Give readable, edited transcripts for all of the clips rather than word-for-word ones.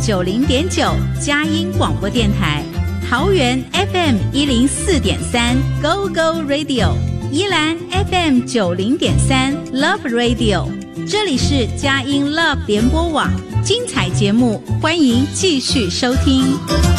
90.9佳音广播电台，桃园 FM 104.3 Go Go Radio， 宜兰 FM 90.3 Love Radio， 这里是佳音 Love 联播网，精彩节目欢迎继续收听。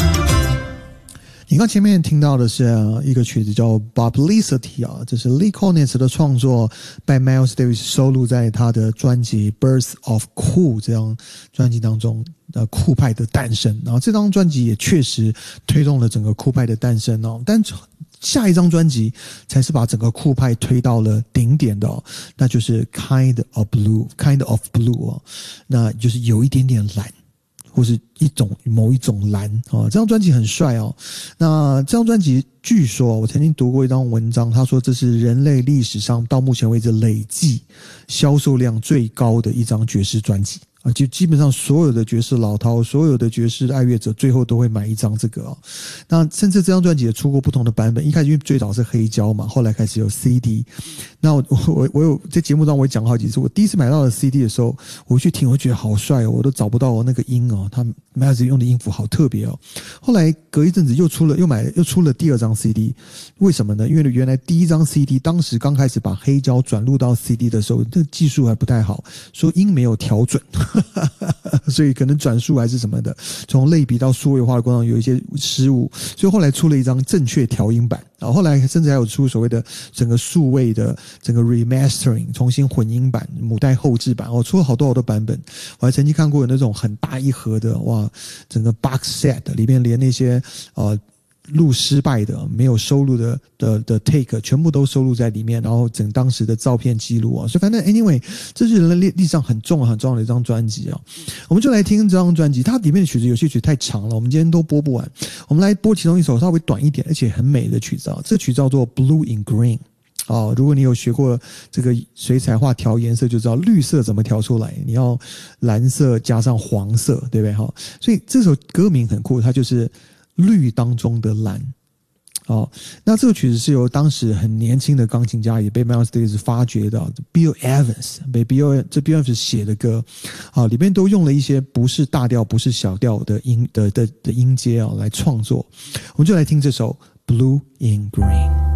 你刚前面听到的是一个曲子叫 Publicity 啊，这是 Lee Konitz 的创作，被 Miles Davis 收录在他的专辑 Birth of Cool 这张专辑当中，酷派的诞生。然后这张专辑也确实推动了整个酷派的诞生哦，但下一张专辑才是把整个酷派推到了顶点的哦，那就是 Kind of Blue 哦，那就是有一点点蓝。或是某一种蓝啊，这张专辑很帅哦。那这张专辑据说，我曾经读过一张文章，他说这是人类历史上到目前为止累计销售量最高的一张爵士专辑啊，就基本上所有的爵士老饕，所有的爵士爱乐者，最后都会买一张这个哦。那甚至这张专辑也出过不同的版本，一开始因为最早是黑胶嘛，后来开始有 CD。那我有在节目中我也讲好几次，我第一次买到的 CD 的时候，我去听，我觉得好帅哦，我都找不到那个音哦，他 Miles 用的音符好特别哦。后来隔一阵子又出了第二张 CD， 为什么呢？因为原来第一张 CD 当时刚开始把黑胶转录到 CD 的时候，这个技术还不太好，说音没有调准，所以可能转速还是什么的，从类比到数位化的过程中有一些失误，所以后来出了一张正确调音版。后来甚至还有出所谓的整个数位的整个 remastering 重新混音版、母带后制版，出了好多版本。我还曾经看过有那种很大一盒的，哇，整个 box set 里面连那些录失败的没有收录的 take 全部都收录在里面，然后整当时的照片记录啊，所以反正 anyway 这是人类历史上很重要的一张专辑啊。我们就来听这张专辑，它里面的曲子有些曲太长了，我们今天都播不完，我们来播其中一首稍微短一点而且很美的曲子啊。这个曲叫做 Blue in Green 哦，如果你有学过这个水彩画调颜色就知道绿色怎么调出来，你要蓝色加上黄色，对不对？所以这首歌名很酷，它就是绿当中的蓝。那这个曲子是由当时很年轻的钢琴家，也被 Miles Davis 发掘的 Bill Evans， 被 Bill Evans 写的歌，里面都用了一些不是大调不是小调的音阶来创作。我们就来听这首 Blue in Green。